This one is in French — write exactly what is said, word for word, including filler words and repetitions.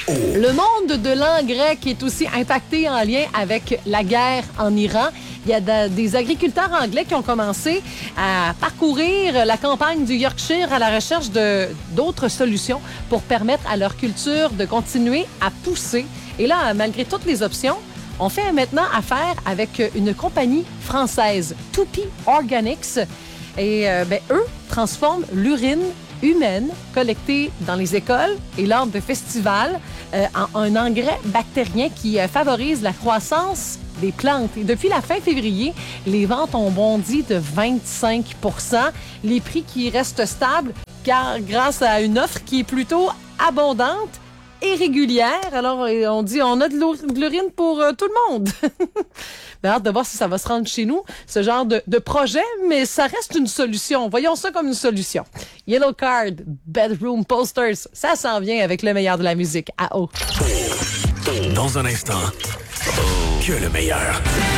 Le monde de l'engrais qui est aussi impacté en lien avec la guerre en Iran. Il y a de, des agriculteurs anglais qui ont commencé à parcourir la campagne du Yorkshire à la recherche de, d'autres solutions pour permettre à leur culture de continuer à pousser. Et là, malgré toutes les options, on fait maintenant affaire avec une compagnie française, Tupi Organics. Et euh, ben, eux transforment l'urine humaine collectée dans les écoles et lors de festivals euh, en un engrais bactérien qui euh, favorise la croissance des plantes. Et depuis la fin février, les ventes ont bondi de vingt-cinq pour cent. Les prix qui restent stables car grâce à une offre qui est plutôt abondante et régulière. Alors, on dit, on a de l'urine pour euh, tout le monde. Ben, hâte de voir si ça va se rendre chez nous, ce genre de, de projet, mais ça reste une solution. Voyons ça comme une solution. Yellow Card, Bedroom Posters, ça s'en vient avec le meilleur de la musique. À haut. Dans un instant, que le meilleur.